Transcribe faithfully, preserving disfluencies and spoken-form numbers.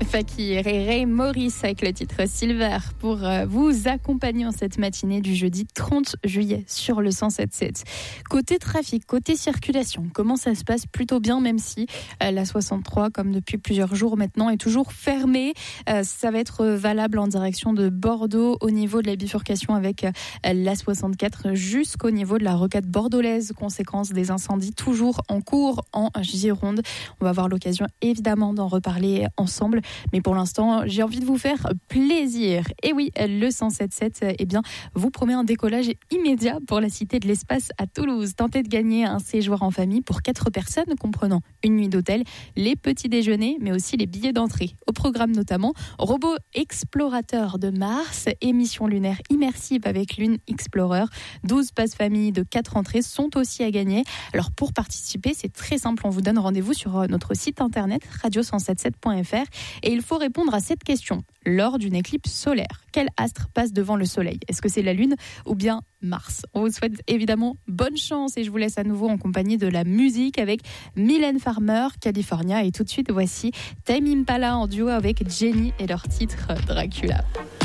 Fakir et Ray Maurice avec le titre Silver pour vous accompagner en cette matinée du jeudi trente juillet sur le cent sept sept. Côté trafic, côté circulation, comment ça se passe? Plutôt bien, même si la soixante-trois, comme depuis plusieurs jours maintenant, est toujours fermée. Ça va être valable en direction de Bordeaux au niveau de la bifurcation avec la soixante-quatre jusqu'au niveau de la rocade bordelaise, conséquence des incendies toujours en cours en Gironde. On va avoir l'occasion évidemment d'en reparler ensemble. Mais pour l'instant, j'ai envie de vous faire plaisir. Et oui, le cent sept sept eh bien, vous promet un décollage immédiat pour la Cité de l'Espace à Toulouse. Tentez de gagner un séjour en famille pour quatre personnes, comprenant une nuit d'hôtel, les petits déjeuners, mais aussi les billets d'entrée. Au programme notamment, robot explorateur de Mars, émission lunaire immersive avec Lune Explorer. douze passes famille de quatre entrées sont aussi à gagner. Alors pour participer, c'est très simple. On vous donne rendez-vous sur notre site internet radio cent soixante-dix-sept point f r. Et il faut répondre à cette question. Lors d'une éclipse solaire, quel astre passe devant le Soleil? Est-ce que c'est la Lune ou bien Mars? On vous souhaite évidemment bonne chance et je vous laisse à nouveau en compagnie de la musique avec Mylène Farmer, California. Et tout de suite, voici Tame Impala en duo avec Jenny et leur titre Dracula.